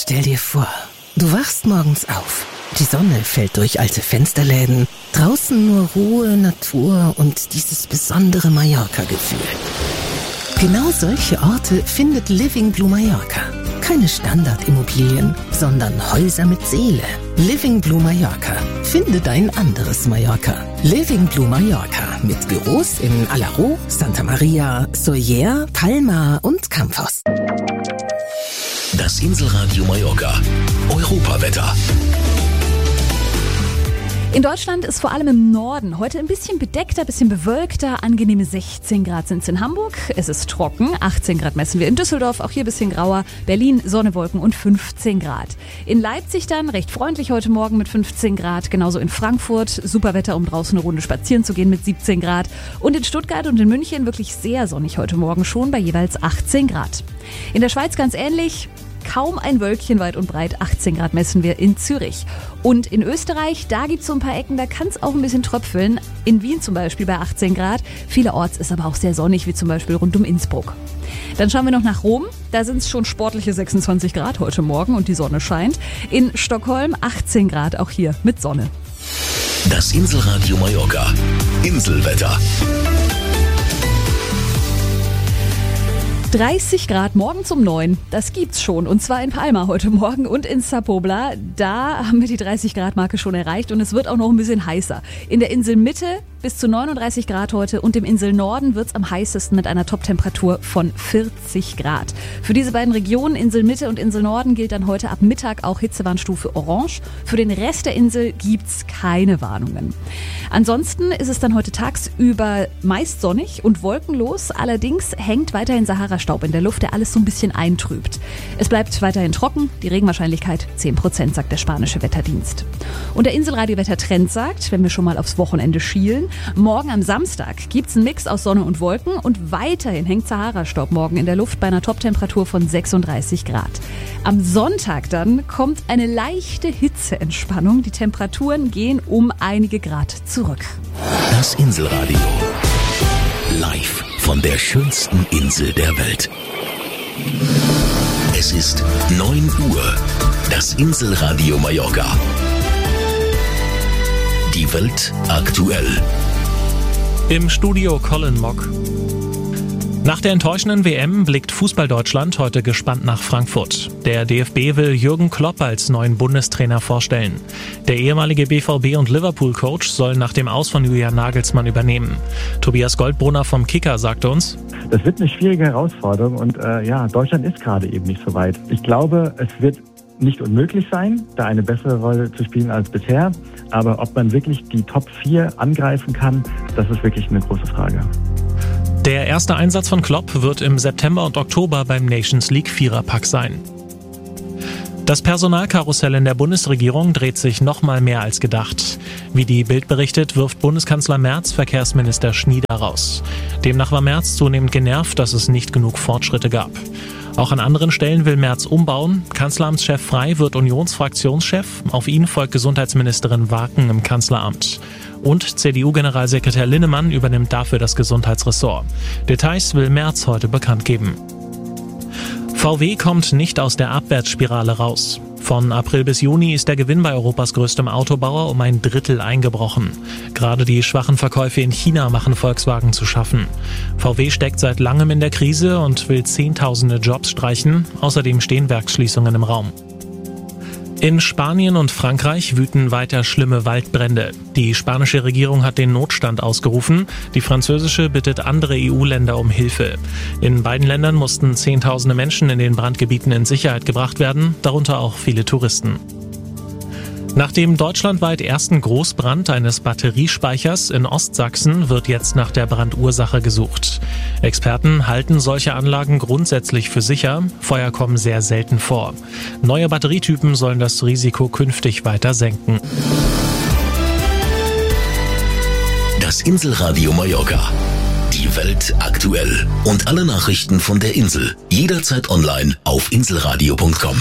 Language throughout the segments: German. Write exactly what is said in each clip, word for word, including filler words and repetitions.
Stell dir vor, du wachst morgens auf. Die Sonne fällt durch alte Fensterläden. Draußen nur Ruhe, Natur und dieses besondere Mallorca-Gefühl. Genau solche Orte findet Living Blue Mallorca. Keine Standardimmobilien, sondern Häuser mit Seele. Living Blue Mallorca. Finde dein anderes Mallorca. Living Blue Mallorca mit Büros in Alaró, Santa Maria, Sóller, Palma und Campos. Das Inselradio Mallorca. Europawetter. In Deutschland ist vor allem im Norden heute ein bisschen bedeckter, ein bisschen bewölkter. Angenehme sechzehn Grad sind es in Hamburg. Es ist trocken. achtzehn Grad messen wir in Düsseldorf, auch hier ein bisschen grauer. Berlin, Sonne, Wolken und fünfzehn Grad. In Leipzig dann recht freundlich heute Morgen mit fünfzehn Grad. Genauso in Frankfurt. Super Wetter, um draußen eine Runde spazieren zu gehen mit siebzehn Grad. Und in Stuttgart und in München wirklich sehr sonnig heute Morgen schon bei jeweils achtzehn Grad. In der Schweiz ganz ähnlich. Kaum ein Wölkchen weit und breit, achtzehn Grad messen wir in Zürich. Und in Österreich, da gibt es so ein paar Ecken, da kann es auch ein bisschen tröpfeln. In Wien zum Beispiel bei achtzehn Grad. Vielerorts ist aber auch sehr sonnig, wie zum Beispiel rund um Innsbruck. Dann schauen wir noch nach Rom. Da sind es schon sportliche sechsundzwanzig Grad heute Morgen und die Sonne scheint. In Stockholm achtzehn Grad, auch hier mit Sonne. Das Inselradio Mallorca. Inselwetter. dreißig Grad morgens um neun, das gibt's schon. Und zwar in Palma heute Morgen und in Sa Pobla. Da haben wir die dreißig Grad Marke schon erreicht und es wird auch noch ein bisschen heißer. In der Inselmitte bis zu neununddreißig Grad heute und im Inselnorden wird's am heißesten mit einer Toptemperatur von vierzig Grad. Für diese beiden Regionen, Inselmitte und Inselnorden, gilt dann heute ab Mittag auch Hitzewarnstufe Orange. Für den Rest der Insel gibt's keine Warnungen. Ansonsten ist es dann heute tagsüber meist sonnig und wolkenlos. Allerdings hängt weiterhin Sahara-Staub in der Luft, der alles so ein bisschen eintrübt. Es bleibt weiterhin trocken, die Regenwahrscheinlichkeit zehn Prozent, sagt der spanische Wetterdienst. Und der Inselradio-Wettertrend sagt, wenn wir schon mal aufs Wochenende schielen, morgen am Samstag gibt's einen Mix aus Sonne und Wolken und weiterhin hängt Sahara-Staub morgen in der Luft bei einer Toptemperatur von sechsunddreißig Grad. Am Sonntag dann kommt eine leichte Hitzeentspannung. Die Temperaturen gehen um einige Grad zurück. Das Inselradio. Live von der schönsten Insel der Welt. Es ist neun Uhr. Das Inselradio Mallorca. Die Welt aktuell. Im Studio Colin Mock. Nach der enttäuschenden W M blickt Fußball-Deutschland heute gespannt nach Frankfurt. Der D F B will Jürgen Klopp als neuen Bundestrainer vorstellen. Der ehemalige B V B- und Liverpool-Coach soll nach dem Aus von Julian Nagelsmann übernehmen. Tobias Goldbrunner vom Kicker sagte uns: Das wird eine schwierige Herausforderung und äh, ja, Deutschland ist gerade eben nicht so weit. Ich glaube, es wird nicht unmöglich sein, da eine bessere Rolle zu spielen als bisher. Aber ob man wirklich die Top vier angreifen kann, das ist wirklich eine große Frage. Der erste Einsatz von Klopp wird im September und Oktober beim Nations League Viererpack sein. Das Personalkarussell in der Bundesregierung dreht sich noch mal mehr als gedacht. Wie die Bild berichtet, wirft Bundeskanzler Merz Verkehrsminister Schnieder raus. Demnach war Merz zunehmend genervt, dass es nicht genug Fortschritte gab. Auch an anderen Stellen will Merz umbauen. Kanzleramtschef Frey wird Unionsfraktionschef. Auf ihn folgt Gesundheitsministerin Waken im Kanzleramt. Und C D U-Generalsekretär Linnemann übernimmt dafür das Gesundheitsressort. Details will Merz heute bekannt geben. V W kommt nicht aus der Abwärtsspirale raus. Von April bis Juni ist der Gewinn bei Europas größtem Autobauer um ein Drittel eingebrochen. Gerade die schwachen Verkäufe in China machen Volkswagen zu schaffen. V W steckt seit langem in der Krise und will Zehntausende Jobs streichen. Außerdem stehen Werksschließungen im Raum. In Spanien und Frankreich wüten weiter schlimme Waldbrände. Die spanische Regierung hat den Notstand ausgerufen. Die französische bittet andere E U-Länder um Hilfe. In beiden Ländern mussten Zehntausende Menschen in den Brandgebieten in Sicherheit gebracht werden, darunter auch viele Touristen. Nach dem deutschlandweit ersten Großbrand eines Batteriespeichers in Ostsachsen wird jetzt nach der Brandursache gesucht. Experten halten solche Anlagen grundsätzlich für sicher. Feuer kommen sehr selten vor. Neue Batterietypen sollen das Risiko künftig weiter senken. Das Inselradio Mallorca. Die Welt aktuell. Und alle Nachrichten von der Insel. Jederzeit online auf inselradio punkt com.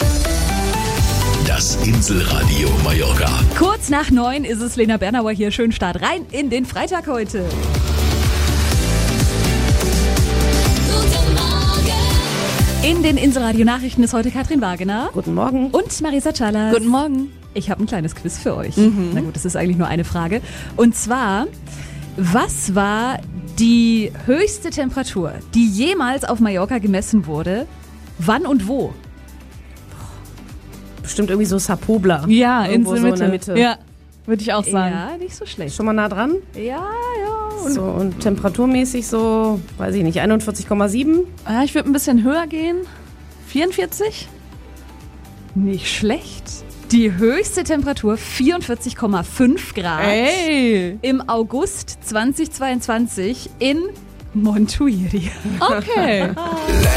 Das Inselradio Mallorca. Kurz nach neun ist es, Lena Bernauer hier. Schönen Start rein in den Freitag heute. Guten Morgen. In den Inselradio-Nachrichten ist heute Katrin Wagener. Guten Morgen. Und Marisa Chalas. Guten Morgen. Ich habe ein kleines Quiz für euch. Mhm. Na gut, das ist eigentlich nur eine Frage. Und zwar, was war die höchste Temperatur, die jemals auf Mallorca gemessen wurde? Wann und wo? Bestimmt irgendwie so Sapobla. Ja, Irgendwo Inselmitte. so in der Mitte. Ja, würde ich auch sagen. Ja, nicht so schlecht. Schon mal nah dran? Ja, ja. Und So, und temperaturmäßig so, weiß ich nicht, einundvierzig Komma sieben? Ja, ich würde ein bisschen höher gehen. vierundvierzig? nicht schlecht. Die höchste Temperatur vierundvierzig Komma fünf Grad Ey! im August zweitausendzweiundzwanzig in Montuiri. Okay.